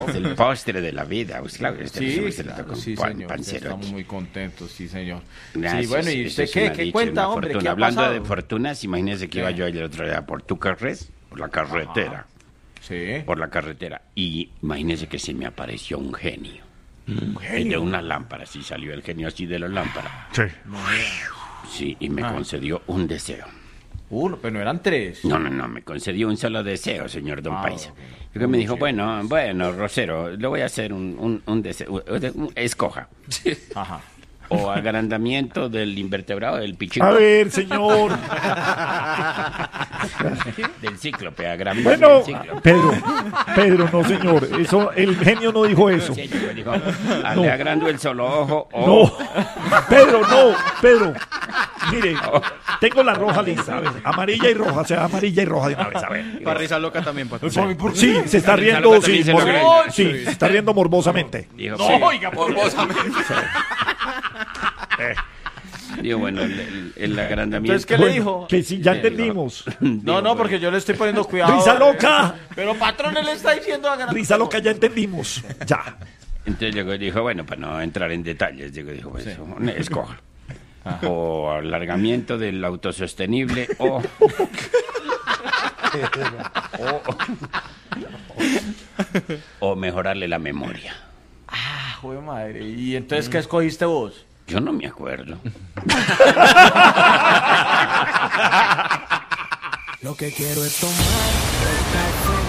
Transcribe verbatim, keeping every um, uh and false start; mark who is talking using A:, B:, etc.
A: Es el postre de la vida, pues, claro. Este
B: Sí,
A: se le
B: claro,
A: tocó un
B: sí,
A: pan,
B: señor.
A: panzerotti.
B: Estamos muy contentos, sí, señor.
A: Gracias,
B: Sí, bueno, ¿y
A: eso
B: usted
A: es
B: qué?
A: una
B: ¿Qué
A: dicha,
B: cuenta,
A: una
B: hombre? ¿Qué
A: fortuna.
B: ha
A: Hablando
B: pasado?
A: de fortunas, imagínese que iba
B: ¿Qué?
A: yo el otro día por Tucarres, por la carretera,
B: Sí.
A: por la carretera, y imagínese que se me apareció un genio.
B: ¿Un
A: El
B: genio?
A: de una lámpara, sí salió el genio así de la lámpara.
C: Sí.
A: Sí, y me
B: Ah.
A: concedió un deseo.
B: Uno, pero no eran tres.
A: No, no, no, me concedió un solo deseo, señor Don
B: Ah,
A: Paisa.
B: ok.
A: Y que me dijo,
B: Sí.
A: bueno, bueno, Rosero, le voy a hacer un, un, un deseo, un- escoja.
B: Ajá.
A: O agrandamiento del invertebrado del pichico.
C: A ver, señor.
A: Del cíclope, agrandamiento
C: Bueno,
A: del cíclope.
C: Pedro, Pedro, no, señor. Eso, el genio no dijo eso.
A: Sí, me dijo, ah,
C: No.
A: le agrando el solo ojo. O
C: No, Pedro, no, Pedro. Mire, tengo la roja lista, a ver, amarilla y roja, o sea, amarilla y roja de una vez, a ver.
D: Para risa loca también, patrón.
C: Sí, se está
A: Risa
C: riendo,
A: loca
C: sí,
A: también se
C: mor-
A: logra.
C: sí, se está riendo morbosamente.
A: Dijo,
B: No,
A: sí.
B: oiga, morbosamente.
A: Digo, bueno, el, el- el agrandamiento.
B: Entonces, ¿qué le dijo?
C: Que sí, ya
A: Sí,
C: entendimos.
B: No, no, porque yo le estoy poniendo cuidado.
C: Risa loca,
B: Pero patrón, él está diciendo a ganar.
C: risa loca, ya entendimos. Ya.
A: Entonces llegó y dijo, bueno, para no entrar en detalles, digo, dijo, pues, escoja. O alargamiento del autosostenible o... o, o mejorarle la memoria.
B: Ah, joder, madre. ¿Y entonces qué escogiste vos?
A: Yo no me acuerdo.
E: Lo que quiero es tomar el café